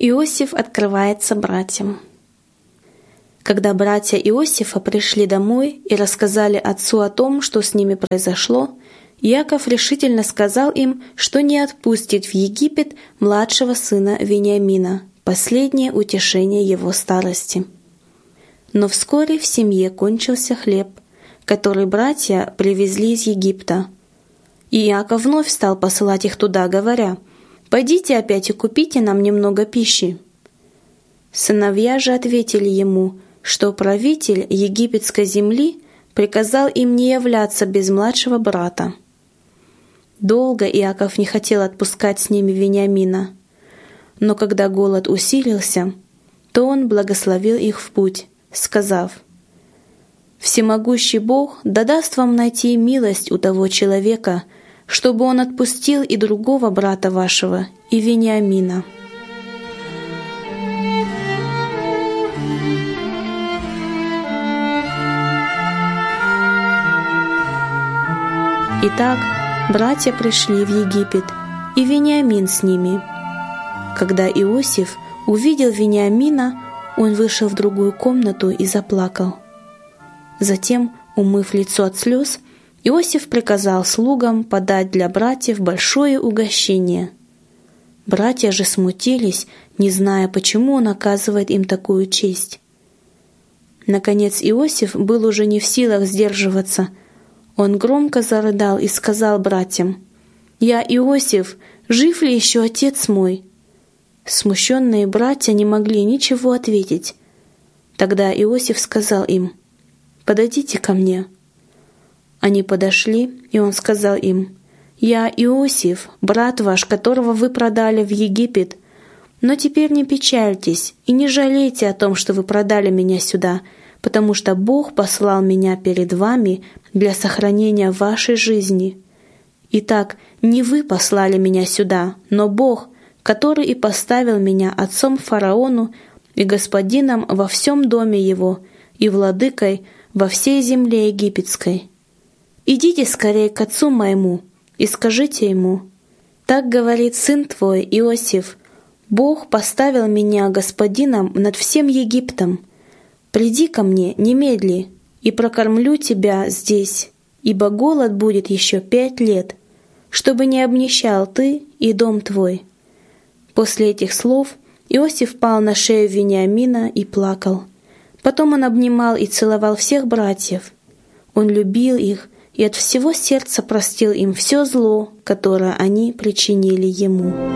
Иосиф открывается братьям. Когда братья Иосифа пришли домой и рассказали отцу о том, что с ними произошло, Иаков решительно сказал им, что не отпустит в Египет младшего сына Вениамина, последнее утешение его старости. Но вскоре в семье кончился хлеб, который братья привезли из Египта. И Иаков вновь стал посылать их туда, говоря: «Пойдите опять и купите нам немного пищи». Сыновья же ответили ему, что правитель египетской земли приказал им не являться без младшего брата. Долго Иаков не хотел отпускать с ними Вениамина, но когда голод усилился, то он благословил их в путь, сказав: «Всемогущий Бог да даст вам найти милость у того человека, чтобы он отпустил и другого брата вашего, и Вениамина». Итак, братья пришли в Египет, и Вениамин с ними. Когда Иосиф увидел Вениамина, он вышел в другую комнату и заплакал. Затем, умыв лицо от слез, Иосиф приказал слугам подать для братьев большое угощение. Братья же смутились, не зная, почему он оказывает им такую честь. Наконец Иосиф был уже не в силах сдерживаться. Он громко зарыдал и сказал братьям: «Я Иосиф, жив ли еще отец мой?» Смущенные братья не могли ничего ответить. Тогда Иосиф сказал им: «Подойдите ко мне». Они подошли, и он сказал им: «Я Иосиф, брат ваш, которого вы продали в Египет. Но теперь не печальтесь и не жалейте о том, что вы продали меня сюда, потому что Бог послал меня перед вами для сохранения вашей жизни. Итак, не вы послали меня сюда, но Бог, который и поставил меня отцом фараону и господином во всем доме его и владыкой во всей земле египетской. Идите скорее к отцу моему и скажите ему: так говорит сын твой Иосиф: Бог поставил меня господином над всем Египтом. Приди ко мне немедли, и прокормлю тебя здесь, ибо голод будет еще 5 лет, чтобы не обнищал ты и дом твой». После этих слов Иосиф пал на шею Вениамина и плакал. Потом он обнимал и целовал всех братьев. Он любил их и от всего сердца простил им все зло, которое они причинили ему.